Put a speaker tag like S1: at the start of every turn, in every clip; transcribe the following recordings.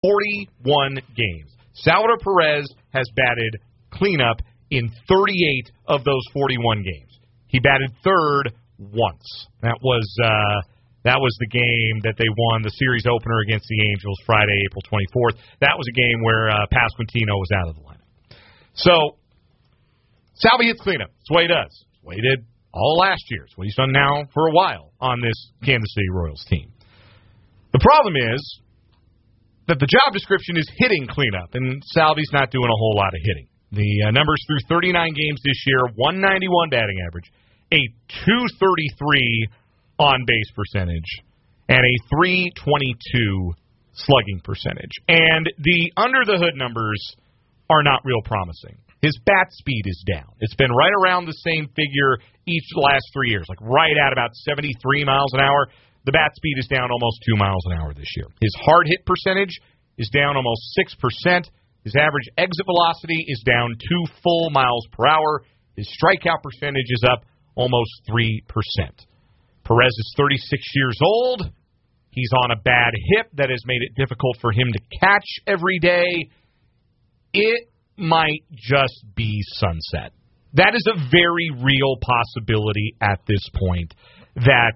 S1: 41 games. Salvador Perez has batted cleanup in 38 of those 41 games. He batted third once. That was the game that they won, the series opener against the Angels Friday, April 24th. That was a game where Pasquantino was out of the lineup. So, Salvi hits cleanup. That's the way he does. That's the way he did all last year. It's what he's done now for a while on this Kansas City Royals team. The problem is that the job description is hitting cleanup, and Salvi's not doing a whole lot of hitting. The numbers through 39 games this year, 191 batting average, a 233 on-base percentage, and a 322 slugging percentage. And the under-the-hood numbers are not real promising. His bat speed is down. It's been right around the same figure each of the last 3 years, like right at about 73 miles an hour. The bat speed is down almost 2 miles an hour this year. His hard hit percentage is down almost 6%. His average exit velocity is down 2 full miles per hour. His strikeout percentage is up almost 3%. Perez is 36 years old. He's on a bad hip that has made it difficult for him to catch every day. It might just be sunset. That is a very real possibility at this point, that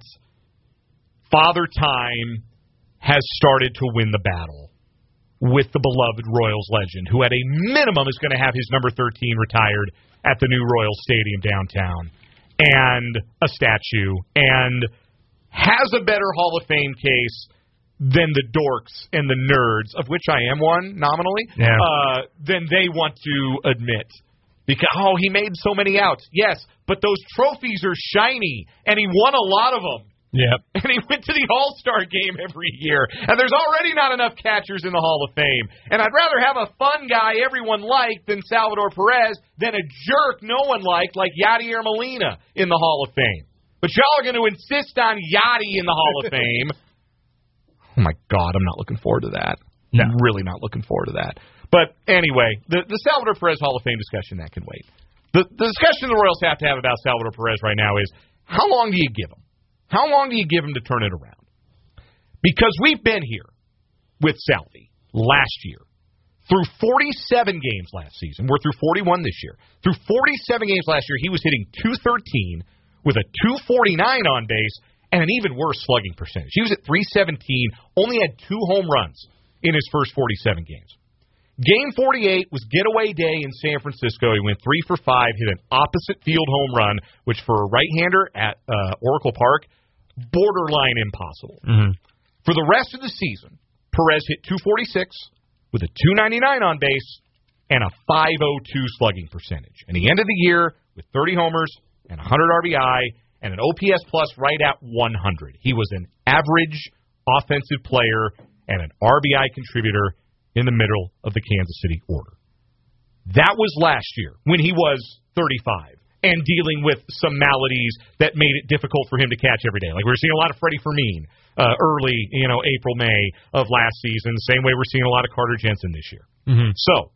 S1: Father Time has started to win the battle with the beloved Royals legend, who at a minimum is going to have his number 13 retired at the new Royals Stadium downtown, and a statue, and has a better Hall of Fame case than the dorks and the nerds, of which I am one, nominally, than they want to admit. Because, he made so many outs. Yes, but those trophies are shiny, and he won a lot of them.
S2: Yep.
S1: And he went to the All-Star game every year. And there's already not enough catchers in the Hall of Fame. And I'd rather have a fun guy everyone liked than Salvador Perez than a jerk no one liked like Yadier Molina in the Hall of Fame. But y'all are going to insist on Yadi in the Hall of Fame. Oh, my God, I'm not looking forward to that.
S2: No.
S1: I'm really not looking forward to that. But anyway, the Salvador Perez Hall of Fame discussion, that can wait. The discussion the Royals have to have about Salvador Perez right now is, how long do you give him? How long do you give him to turn it around? Because we've been here with Salvi last year. Through 47 games last season. We're through 41 this year. Through 47 games last year, he was hitting .213 with a .249 on base and an even worse slugging percentage. He was at .317, only had 2 home runs in his first 47 games. Game 48 was getaway day in San Francisco. He went 3 for 5, hit an opposite field home run, which for a right-hander at Oracle Park, borderline impossible.
S2: Mm-hmm.
S1: For the rest of the season, Perez hit .246 with a .299 on base and a .502 slugging percentage. And he ended the year with 30 homers and 100 RBI and an OPS plus right at 100. He was an average offensive player and an RBI contributor in the middle of the Kansas City order. That was last year when he was 35 and dealing with some maladies that made it difficult for him to catch every day. Like we were seeing a lot of Freddie Fermin early, April, May of last season, the same way we're seeing a lot of Carter Jensen this year.
S2: Mm-hmm.
S1: So,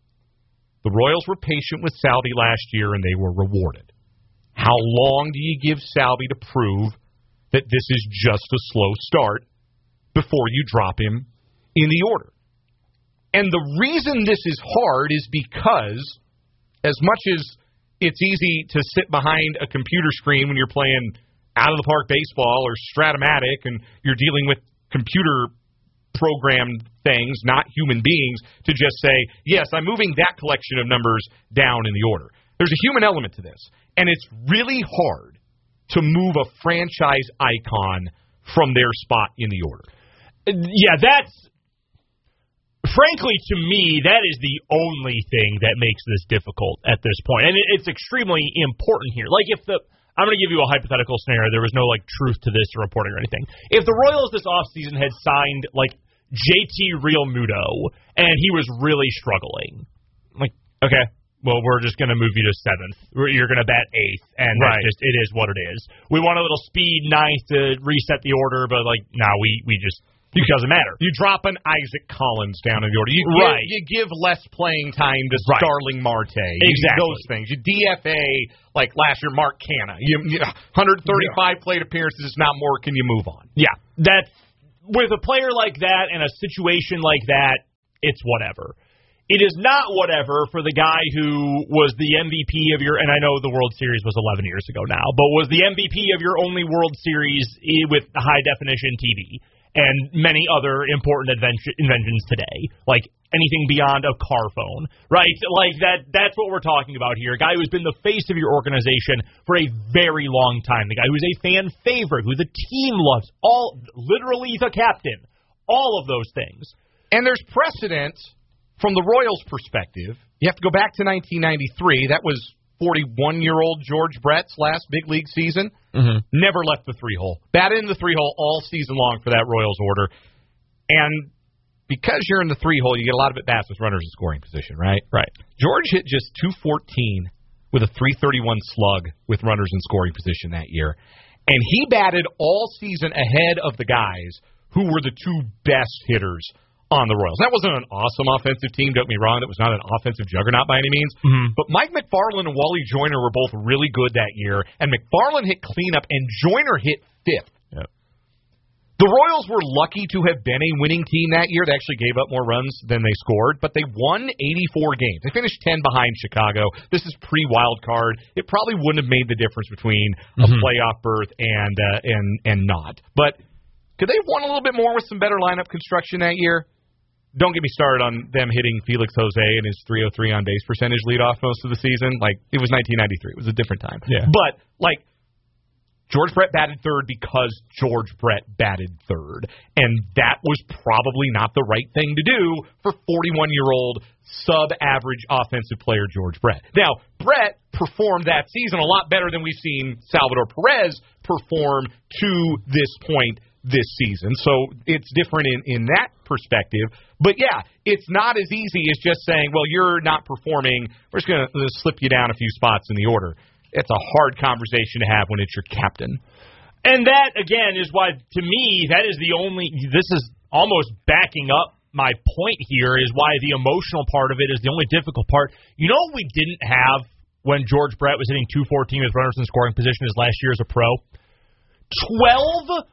S1: the Royals were patient with Salvi last year, and they were rewarded. How long do you give Salvi to prove that this is just a slow start before you drop him in the order? And the reason this is hard is because, as much as it's easy to sit behind a computer screen when you're playing out-of-the-park baseball or Stratomatic and you're dealing with computer-programmed things, not human beings, to just say, yes, I'm moving that collection of numbers down in the order. There's a human element to this, and it's really hard to move a franchise icon from their spot in the order.
S2: Yeah, frankly, to me, that is the only thing that makes this difficult at this point. And it's extremely important here. Like, I'm going to give you a hypothetical scenario. There was no, truth to this reporting or anything. If the Royals this offseason had signed, JT Realmuto, and he was really struggling, okay, well, we're just going to move you to 7th. You're going to bat 8th, and
S1: right.
S2: It is what it is. We want a little speed 9th to reset the order, but, we just... It doesn't matter.
S1: You drop an Isaac Collins down in the order. You give less playing time to Starling Marte.
S2: Exactly.
S1: Those things. You DFA, like last year, Mark Canha. 135 plate appearances, not more. Can you move on?
S2: Yeah. That's with a player like that and a situation like that, it's whatever. It is not whatever for the guy who was the MVP of your, and I know the World Series was 11 years ago now, but was the MVP of your only World Series with high-definition TV and many other important inventions today, like anything beyond a car phone, right? Like that's what we're talking about here. A guy who's been the face of your organization for a very long time, the guy who's a fan favorite, who the team loves, literally the captain, all of those things.
S1: And there's precedent. From the Royals' perspective, you have to go back to 1993. That was 41-year-old George Brett's last big league season.
S2: Mm-hmm.
S1: Never left the three-hole. Batted in the three-hole all season long for that Royals order. And because you're in the three-hole, you get a lot of at-bats with runners in scoring position, right?
S2: Right.
S1: George hit just .214 with a .331 slug with runners in scoring position that year. And he batted all season ahead of the guys who were the two best hitters on the Royals. That wasn't an awesome offensive team, don't get me wrong. That was not an offensive juggernaut by any means.
S2: Mm-hmm.
S1: But Mike McFarland and Wally Joyner were both really good that year, and McFarland hit cleanup, and Joyner hit fifth.
S2: Yep.
S1: The Royals were lucky to have been a winning team that year. They actually gave up more runs than they scored, but they won 84 games. They finished 10 behind Chicago. This is pre-wild card. It probably wouldn't have made the difference between a playoff berth and not. But could they have won a little bit more with some better lineup construction that year? Don't get me started on them hitting Felix Jose and his .303 on base percentage leadoff most of the season. Like, it was 1993. It was a different time.
S2: Yeah.
S1: But, like, George Brett batted third because George Brett batted third. And that was probably not the right thing to do for 41-year-old sub-average offensive player George Brett. Now, Brett performed that season a lot better than we've seen Salvador Perez perform to this point this season. So it's different in that perspective. But, yeah, it's not as easy as just saying, well, you're not performing. We're just going to slip you down a few spots in the order. It's a hard conversation to have when it's your captain.
S2: And that, again, is why, to me, that is the only – this is almost backing up my point here, is why the emotional part of it is the only difficult part. You know what we didn't have when George Brett was hitting .214 with runners in scoring position his last year as a pro? 12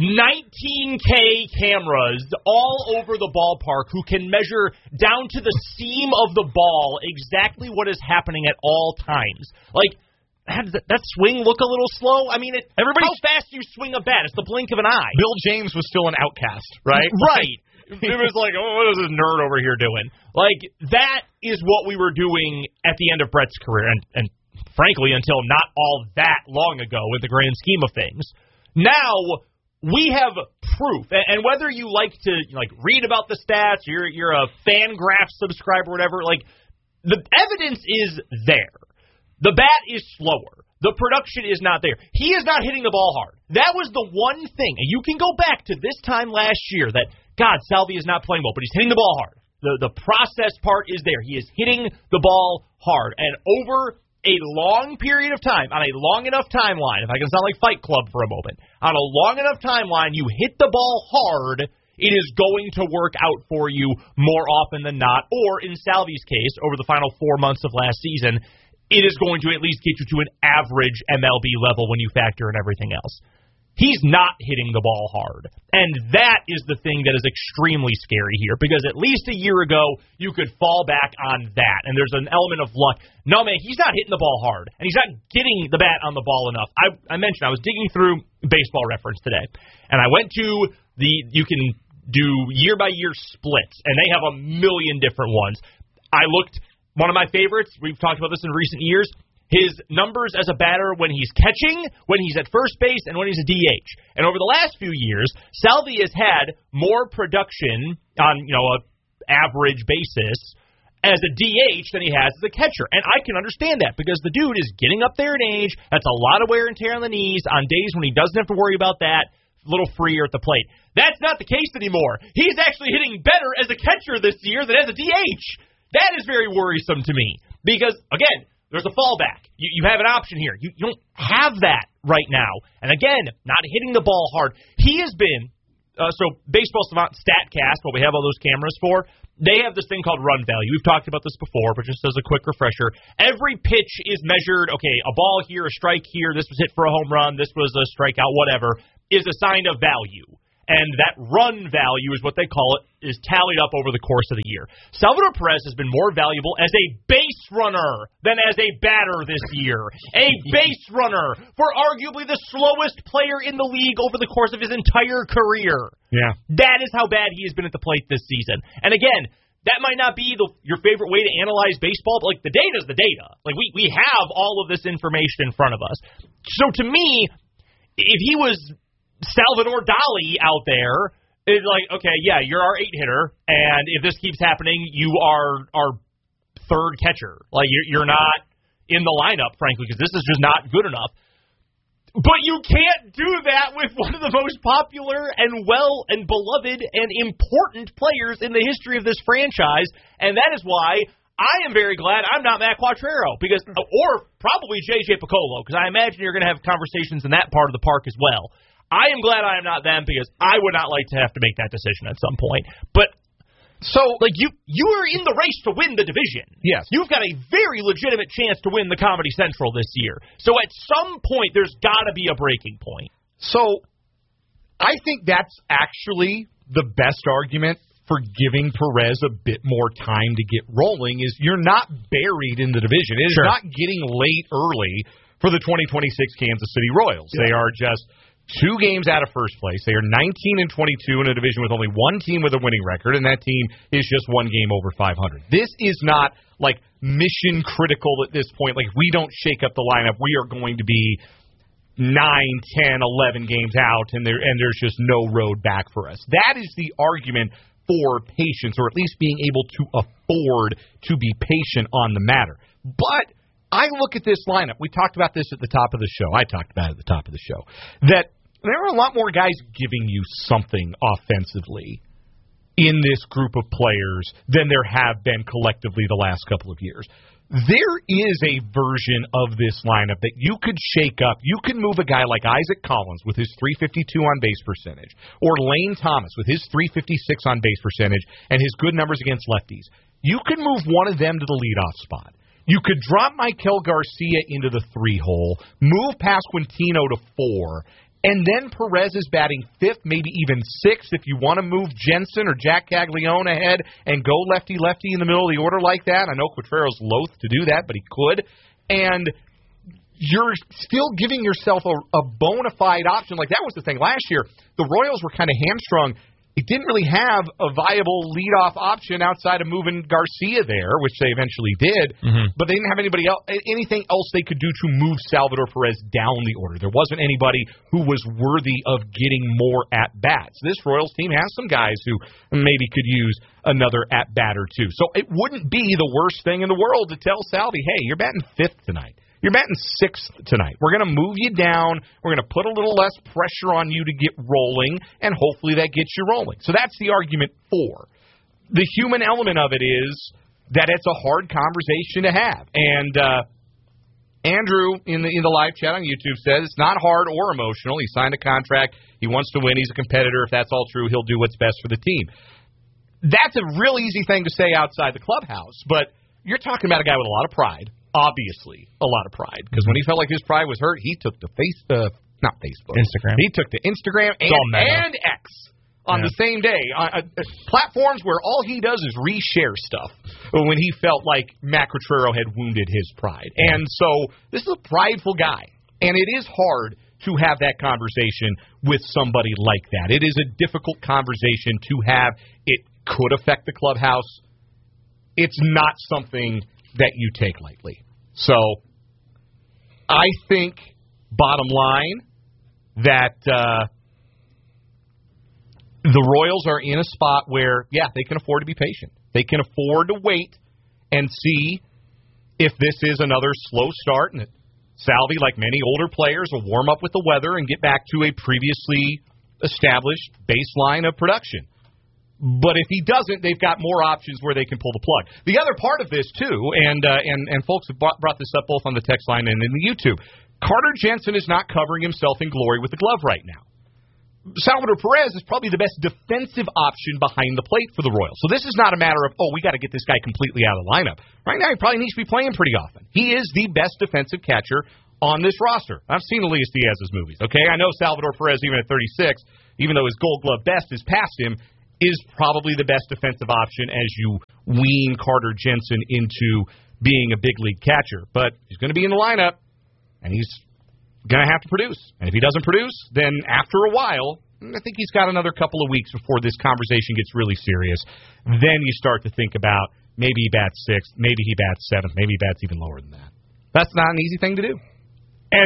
S2: 19K cameras all over the ballpark who can measure down to the seam of the ball exactly what is happening at all times. Like, does that swing look a little slow? I mean, how fast do you swing a bat? It's the blink of an eye.
S1: Bill James was still an outcast, right?
S2: Right. It was like, oh, what is this nerd over here doing? Like, that is what we were doing at the end of Brett's career, and frankly, until not all that long ago in the grand scheme of things. Now, we have proof, and whether you like to read about the stats, you're a Fangraph subscriber or whatever, like, the evidence is there. The bat is slower. The production is not there. He is not hitting the ball hard. That was the one thing, and you can go back to this time last year that, God, Salvi is not playing well, but he's hitting the ball hard. The process part is there. He is hitting the ball hard, and over a long period of time, on a long enough timeline, if I can sound like Fight Club for a moment, on a long enough timeline, you hit the ball hard, it is going to work out for you more often than not, or in Salvi's case, over the final 4 months of last season, it is going to at least get you to an average MLB level when you factor in everything else. He's not hitting the ball hard. And that is the thing that is extremely scary here, because at least a year ago, you could fall back on that, and there's an element of luck. No, man, he's not hitting the ball hard, and he's not getting the bat on the ball enough. I mentioned I was digging through Baseball Reference today, and I went to you can do year-by-year splits, and they have a million different ones. I looked, one of my favorites, we've talked about this in recent years, his numbers as a batter when he's catching, when he's at first base, and when he's a DH. And over the last few years, Salvi has had more production on an average basis as a DH than he has as a catcher. And I can understand that because the dude is getting up there in age. That's a lot of wear and tear on the knees on days when he doesn't have to worry about that. A little freer at the plate. That's not the case anymore. He's actually hitting better as a catcher this year than as a DH. That is very worrisome to me because, again, there's a fallback. You have an option here. You don't have that right now. And again, not hitting the ball hard. He has been, so Baseball Savant StatCast, what we have all those cameras for, they have this thing called run value. We've talked about this before, but just as a quick refresher, every pitch is measured, okay, a ball here, a strike here, this was hit for a home run, this was a strikeout, whatever, is assigned a value. and that run value is what they call it, is tallied up over the course of the year. Salvador Perez has been more valuable as a base runner than as a batter this year. A base runner for arguably the slowest player in the league over the course of his entire career.
S1: Yeah.
S2: That is how bad he has been at the plate this season. And again, that might not be your favorite way to analyze baseball, but like the data's the data. Like we have all of this information in front of us. So to me, if he was Salvador Dali out there, it's like, okay, yeah, you're our 8-hitter, and if this keeps happening, you are our third catcher. Like, you're not in the lineup, frankly, because this is just not good enough. But you can't do that with one of the most popular and well and beloved and important players in the history of this franchise, and that is why I am very glad I'm not Matt Quatraro, or probably J.J. Piccolo, because I imagine you're going to have conversations in that part of the park as well. I am glad I am not them because I would not like to have to make that decision at some point. But so, like, you are in the race to win the division.
S1: Yes.
S2: You've got a very legitimate chance to win the Comedy Central this year. So at some point, there's got to be a breaking point.
S1: So I think that's actually the best argument for giving Perez a bit more time to get rolling is you're not buried in the division. It is not getting late early for the 2026 Kansas City Royals. Yeah. They are just 2 games out of first place. They are 19-22 in a division with only one team with a winning record, and that team is just 1 game over 500. This is not like mission critical at this point. Like, if we don't shake up the lineup, we are going to be 9, 10, 11 games out, and there's just no road back for us. That is the argument for patience, or at least being able to afford to be patient on the matter. But I look at this lineup. We talked about this at the top of the show. I talked about it at the top of the show. That there are a lot more guys giving you something offensively in this group of players than there have been collectively the last couple of years. There is a version of this lineup that you could shake up. You can move a guy like Isaac Collins with his .352 on base percentage, or Lane Thomas with his .356 on base percentage and his good numbers against lefties. You could move one of them to the leadoff spot. You could drop Maikel Garcia into the 3-hole, move Pasquantino to 4, and then Perez is batting 5th, maybe even 6th if you want to move Jensen or Jack Caglione ahead and go lefty-lefty in the middle of the order like that. I know Quatraro's loath to do that, but he could. And you're still giving yourself a bona fide option. Like, that was the thing. Last year, the Royals were kind of hamstrung. It didn't really have a viable leadoff option outside of moving Garcia there, which they eventually did. Mm-hmm. But they didn't have anything else they could do to move Salvador Perez down the order. There wasn't anybody who was worthy of getting more at-bats. This Royals team has some guys who maybe could use another at-bat or two. So it wouldn't be the worst thing in the world to tell Salvi, hey, you're batting 5th tonight. You're batting 6th tonight. We're going to move you down. We're going to put a little less pressure on you to get rolling, and hopefully that gets you rolling. So that's the argument for. The human element of it is that it's a hard conversation to have. And Andrew in the live chat on YouTube says it's not hard or emotional. He signed a contract. He wants to win. He's a competitor. If that's all true, he'll do what's best for the team. That's a real easy thing to say outside the clubhouse, but you're talking about a guy with a lot of pride. Obviously, a lot of pride. Because when he felt like his pride was hurt, he took to not Facebook.
S2: Instagram.
S1: He took to Instagram and X on the same day. Platforms where all he does is reshare stuff when he felt like Matt Quatraro had wounded his pride. And so this is a prideful guy. And it is hard to have that conversation with somebody like that. It is a difficult conversation to have. It could affect the clubhouse. It's not something that you take lightly. So I think, bottom line, that the Royals are in a spot where, yeah, they can afford to be patient. They can afford to wait and see if this is another slow start, and Salvi, like many older players, will warm up with the weather and get back to a previously established baseline of production. But if he doesn't, they've got more options where they can pull the plug. The other part of this, too, and folks have brought this up both on the text line and in the YouTube, Carter Jensen is not covering himself in glory with the glove right now. Salvador Perez is probably the best defensive option behind the plate for the Royals. So this is not a matter of, we got to get this guy completely out of the lineup. Right now, he probably needs to be playing pretty often. He is the best defensive catcher on this roster. I've seen Elias Diaz's movies, okay? I know Salvador Perez, even at 36, even though his Gold Glove best is past him, is probably the best defensive option as you wean Carter Jensen into being a big league catcher. But he's going to be in the lineup, and he's going to have to produce. And if he doesn't produce, then after a while, I think he's got another couple of weeks before this conversation gets really serious. Then you start to think about maybe he bats sixth, maybe he bats seventh, maybe he bats even lower than that. That's not an easy thing to do.
S2: And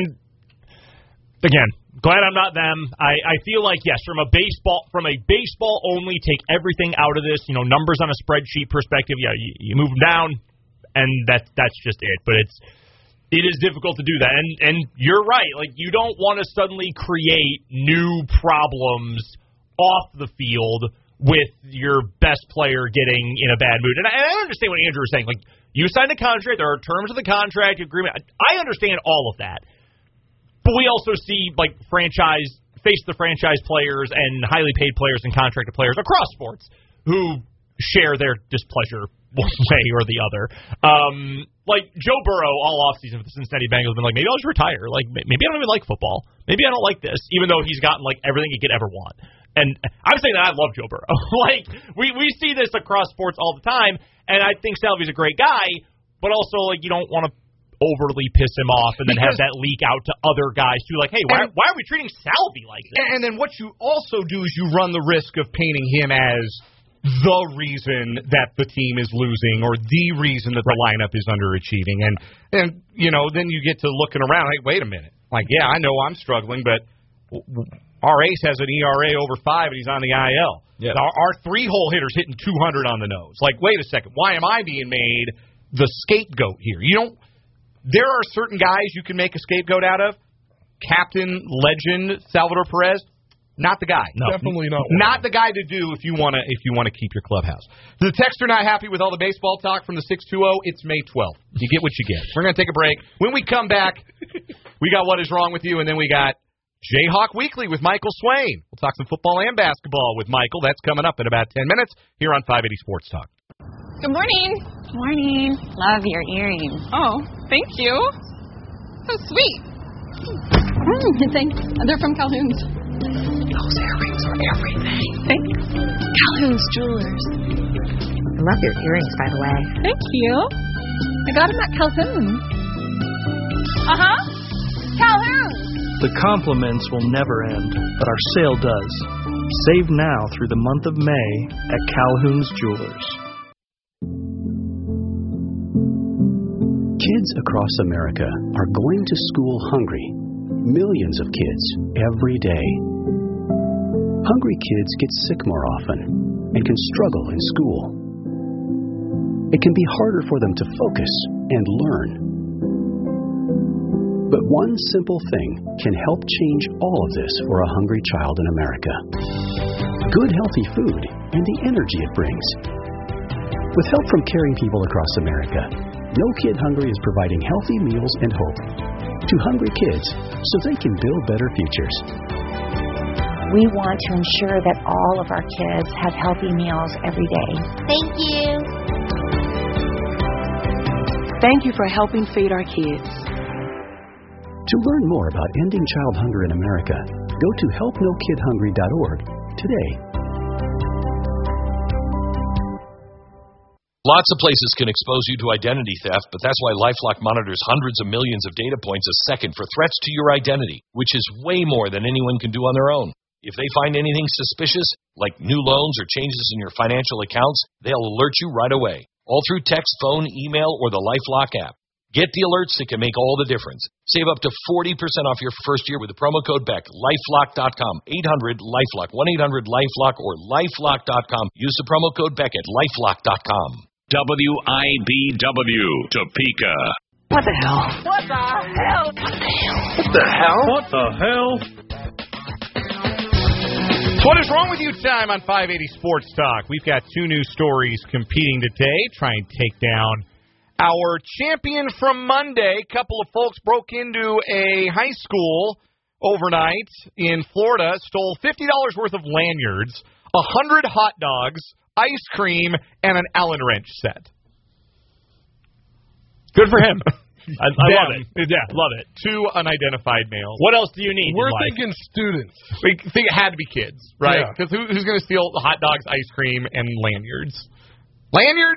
S2: again, glad I'm not them. I feel like, yes, from a baseball only, take everything out of this, numbers on a spreadsheet perspective, yeah, you move them down, and that's just it. But it is difficult to do that. And you're right. Like, you don't want to suddenly create new problems off the field with your best player getting in a bad mood. And I understand what Andrew was saying. Like, you signed a contract, there are terms of the contract agreement. I understand all of that. But we also see, face the franchise players and highly paid players and contracted players across sports who share their displeasure one way or the other. Like Joe Burrow all offseason with the Cincinnati Bengals has been like, maybe I'll just retire. Like, maybe I don't even like football. Maybe I don't like this, even though he's gotten everything he could ever want. And I'm saying that I love Joe Burrow. We see this across sports all the time, and I think Salvi's a great guy, but also you don't want to overly piss him off and then have that leak out to other guys too. Like, hey, why are we treating Salvi like this?
S1: And then what you also do is you run the risk of painting him as the reason that the team is losing or the reason that the lineup is underachieving. And then you get to looking around, hey, wait a minute. Yeah, I know I'm struggling, but our ace has an ERA over 5 and he's on the IL.
S2: Yeah.
S1: Our 3-hole hitter's hitting 200 on the nose. Wait a second. Why am I being made the scapegoat here? There are certain guys you can make a scapegoat out of. Captain, legend, Salvador Perez, not the guy.
S2: No.
S3: Definitely not.
S1: Not the guy to do if you want to keep your clubhouse. The texts are not happy with all the baseball talk from the 620. It's May 12th. You get what you get. We're going to take a break. When we come back, we got What Is Wrong With You, and then we got Jayhawk Weekly with Michael Swain. We'll talk some football and basketball with Michael. That's coming up in about 10 minutes here on 580 Sports Talk.
S4: Good morning.
S5: Morning. Love your earrings.
S4: Oh, thank you. So sweet. Thanks. They're from Calhoun's.
S5: Those earrings are everything.
S4: Thanks. Calhoun's Jewelers.
S5: I love your earrings, by the way.
S4: Thank you. I got them at Calhoun's. Calhoun's.
S3: The compliments will never end, but our sale does. Save now through the month of May at Calhoun's Jewelers.
S6: Kids across America are going to school hungry. Millions of kids every day. Hungry kids get sick more often and can struggle in school. It can be harder for them to focus and learn. But one simple thing can help change all of this for a hungry child in America. Good healthy food and the energy it brings. With help from caring people across America, No Kid Hungry is providing healthy meals and hope to hungry kids so they can build better futures.
S5: We want to ensure that all of our kids have healthy meals every day.
S7: Thank you.
S8: Thank you for helping feed our kids.
S6: To learn more about ending child hunger in America, go to helpnokidhungry.org today.
S9: Lots of places can expose you to identity theft, but that's why LifeLock monitors hundreds of millions of data points a second for threats to your identity, which is way more than anyone can do on their own. If they find anything suspicious, like new loans or changes in your financial accounts, they'll alert you right away, all through text, phone, email, or the LifeLock app. Get the alerts that can make all the difference. Save up to 40% off your first year with the promo code BECK. LifeLock.com, 800-LifeLock, 1-800-LifeLock, or LifeLock.com. Use the promo code BECK at LifeLock.com.
S10: WIBW, Topeka.
S8: What the hell?
S7: What the hell?
S3: What the hell? What the hell?
S1: What is wrong with you time on 580 Sports Talk? We've got two new stories competing today. Try and take down our champion from Monday. A couple of folks broke into a high school overnight in Florida, stole $50 worth of lanyards, 100 hot dogs, ice cream, and an Allen wrench set. Good for him.
S2: I love it. Yeah, love it.
S1: 2 unidentified males.
S2: What else do you need?
S11: We're
S2: in life?
S11: thinking students.
S1: We think it had to be kids, right?
S11: Yeah.
S1: Because who's going to steal the hot dogs, ice cream, and lanyards? Lanyards?